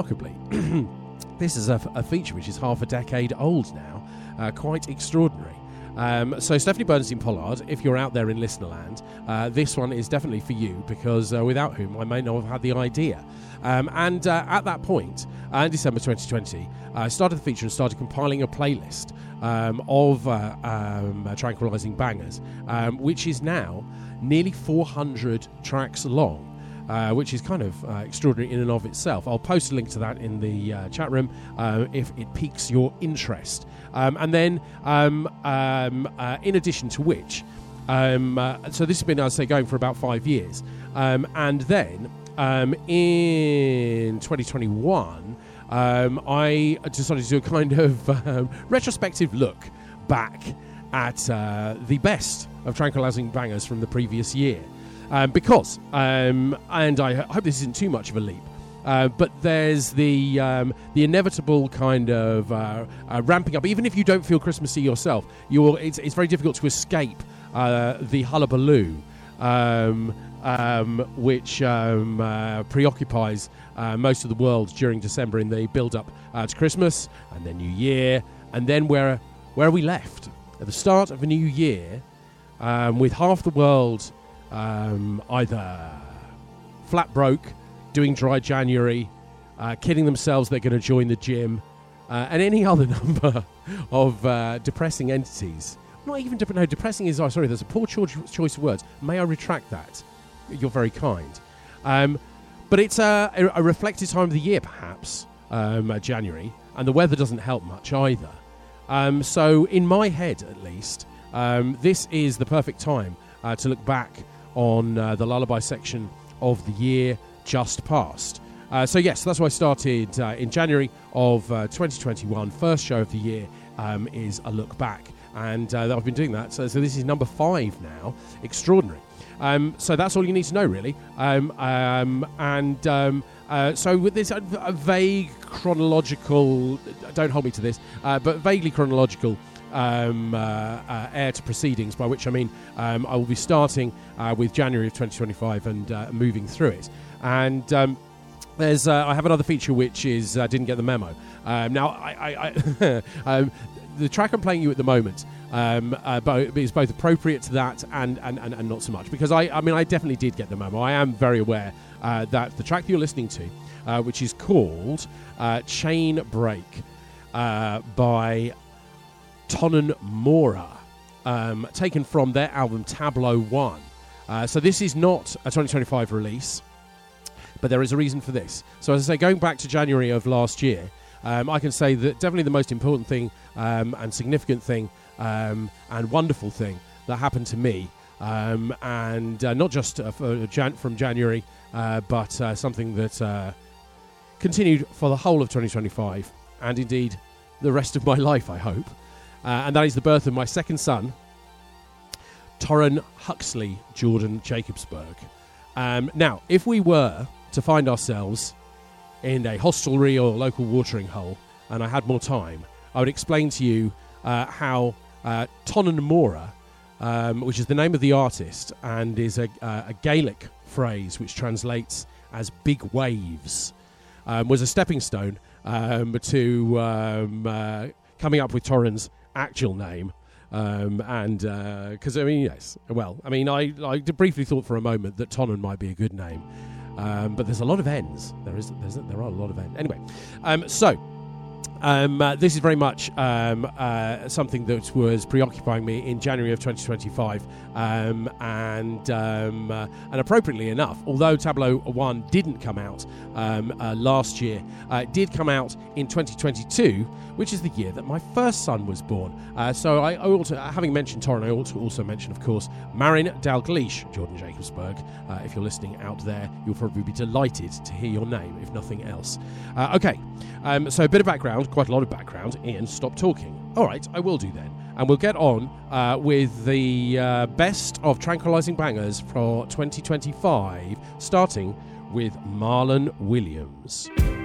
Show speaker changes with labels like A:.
A: remarkably, this is a feature which is half a decade old now, quite extraordinary. So Stephanie Bernstein-Pollard, if you're out there in Listenerland, this one is definitely for you, because without whom I may not have had the idea. And at that point, in December 2020, I started the feature and started compiling a playlist of tranquilizing bangers, which is now nearly 400 tracks long. Which is kind of extraordinary in and of itself. I'll post a link to that in the chat room if it piques your interest. And then, in addition to which, so this has been, I'd say, going for about 5 years. And then, in 2021, I decided to do a kind of retrospective look back at the best of tranquilizing bangers from the previous year. Because, and I hope this isn't too much of a leap, but there's the inevitable kind of ramping up. Even if you don't feel Christmassy yourself, it's very difficult to escape the hullabaloo, which preoccupies most of the world during December in the build-up to Christmas and then New Year. And then where are we left? At the start of a new year, with half the world either flat broke, doing dry January, kidding themselves they're going to join the gym, and any other number of depressing entities. Not even depressing is, sorry, there's a poor choice of words. May I retract that? You're very kind. But it's a reflected time of the year, perhaps, January, and the weather doesn't help much either. So in my head, at least, this is the perfect time to look back on the lullaby section of the year just past. So yes, that's why I started in January of 2021. First show of the year is a look back, and I've been doing that. So this is number 5 now. Extraordinary. So that's all you need to know, really. So with this vague chronological, don't hold me to this, but vaguely chronological heir to proceedings, by which I mean I will be starting with January of 2025 and moving through it. And there's I have another feature which is didn't get the memo. Now I the track I'm playing you at the moment is both appropriate to that and not so much, because I mean I definitely did get the memo. I am very aware that the track that you're listening to, which is called Chain Break by Tonnen Mora, taken from their album Tableau 1. So this is not a 2025 release, but there is a reason for this. So as I say, going back to January of last year, I can say that definitely the most important thing and significant thing and wonderful thing that happened to me, and not just from January, but something that continued for the whole of 2025 and indeed the rest of my life, I hope. And that is the birth of my second son, Torren Huxley Jordan Jacobsberg. Now, if we were to find ourselves in a hostelry or local watering hole and I had more time, I would explain to you how Tonnen Mora, which is the name of the artist and is a Gaelic phrase which translates as big waves, was a stepping stone to coming up with Torren's actual name, and because I mean, yes, well, I mean, I briefly thought for a moment that Tonnen might be a good name, but there's a lot of N's. There are a lot of N's. Anyway, this is very much something that was preoccupying me in January of 2025, and appropriately enough, although Tableau 1 didn't come out last year, it did come out in 2022, which is the year that my first son was born. So I ought to, having mentioned Torren, I ought to also mention, of course, Marin Dalgleish Jordan Jacobsberg. If you're listening out there, you'll probably be delighted to hear your name, if nothing else. Okay, so a bit of background, quite a lot of background. Ian, stop talking. All right, I will do then. And we'll get on with the best of tranquilizing bangers for 2025, starting with Marlon Williams.